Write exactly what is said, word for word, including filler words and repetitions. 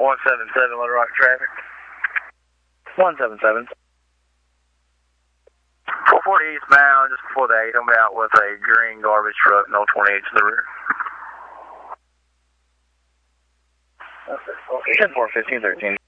one seven seven, Little Rock traffic. one seven seven. four forty eastbound, just before the eight. I'm out with a green garbage truck, no twenty-eight to the rear. ten four fifteen thirteen.